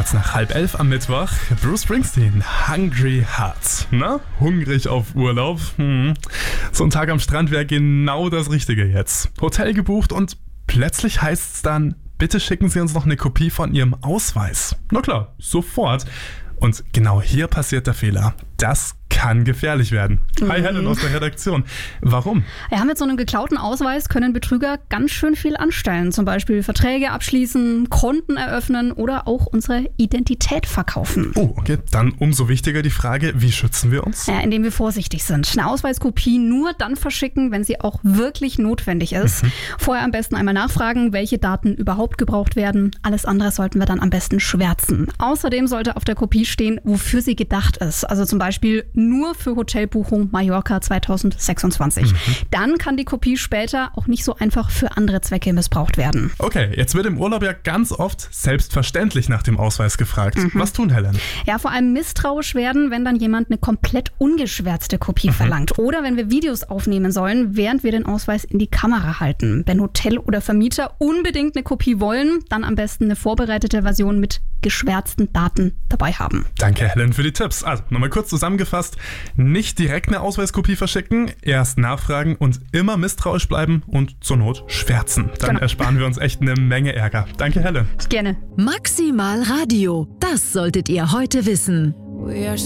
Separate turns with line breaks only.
Kurz nach 10:30 am Mittwoch. Bruce Springsteen, Hungry Heart. Na, hungrig auf Urlaub? So ein Tag am Strand wäre genau das Richtige jetzt. Hotel gebucht und plötzlich heißt es dann, bitte schicken Sie uns noch eine Kopie von Ihrem Ausweis. Na klar, sofort. Und genau hier passiert der Fehler. Das kann gefährlich werden. Hi Helen aus der Redaktion. Warum?
Ja, mit so einem geklauten Ausweis können Betrüger ganz schön viel anstellen. Zum Beispiel Verträge abschließen, Konten eröffnen oder auch unsere Identität verkaufen.
Oh, okay. Dann umso wichtiger die Frage, wie schützen wir uns?
Ja, indem wir vorsichtig sind. Eine Ausweiskopie nur dann verschicken, wenn sie auch wirklich notwendig ist. Vorher am besten einmal nachfragen, welche Daten überhaupt gebraucht werden. Alles andere sollten wir dann am besten schwärzen. Außerdem sollte auf der Kopie stehen, wofür sie gedacht ist. Also zum Beispiel nur für Hotelbuchung Mallorca 2026. Dann kann die Kopie später auch nicht so einfach für andere Zwecke missbraucht werden.
Okay, jetzt wird im Urlaub ja ganz oft selbstverständlich nach dem Ausweis gefragt. Was tun, Helen?
Ja, vor allem misstrauisch werden, wenn dann jemand eine komplett ungeschwärzte Kopie verlangt. Oder wenn wir Videos aufnehmen sollen, während wir den Ausweis in die Kamera halten. Wenn Hotel oder Vermieter unbedingt eine Kopie wollen, dann am besten eine vorbereitete Version mit geschwärzten Daten dabei haben.
Danke, Helen, für die Tipps. Also, nochmal kurz zusammengefasst, nicht direkt eine Ausweiskopie verschicken, erst nachfragen und immer misstrauisch bleiben und zur Not schwärzen. Dann ersparen wir uns echt eine Menge Ärger. Danke, Helen.
Gerne.
Maximal Radio, das solltet ihr heute wissen.
We are